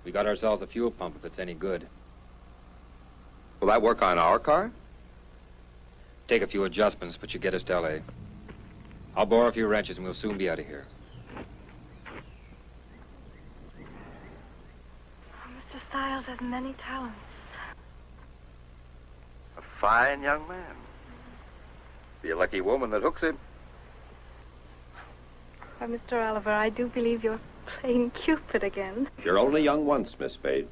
We got ourselves a fuel pump if it's any good. Will that work on our car? Take a few adjustments, but you get us to L.A. I'll borrow a few wrenches and we'll soon be out of here. Mr. Stiles has many talents. A fine young man. Be a lucky woman that hooks him. Why, Mr. Oliver, I do believe you're playing Cupid again. You're only young once, Miss Page.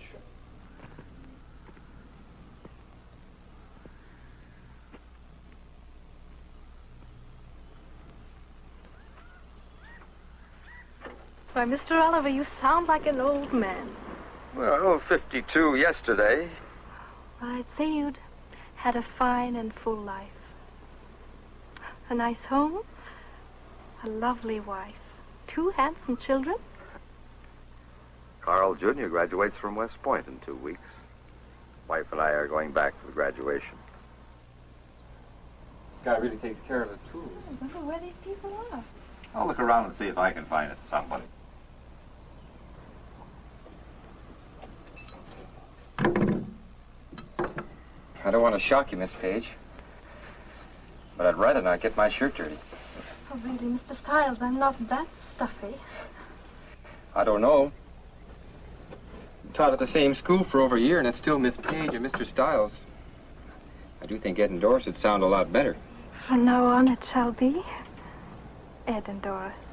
Why, Mr. Oliver, you sound like an old man. Well, 52 yesterday. Well, I'd say you'd had a fine and full life. A nice home, a lovely wife, 2 handsome children. Carl Jr. graduates from West Point in 2 weeks. Wife and I are going back for the graduation. This guy really takes care of his tools. I wonder where these people are. I'll look around and see if I can find it somebody. I don't want to shock you, Miss Page, but I'd rather not get my shirt dirty. Oh, really, Mr. Stiles, I'm not that stuffy. I don't know. Taught at the same school for over a year, and it's still Miss Page and Mr. Stiles. I do think Ed and Doris would sound a lot better. From now on, it shall be Ed and Doris.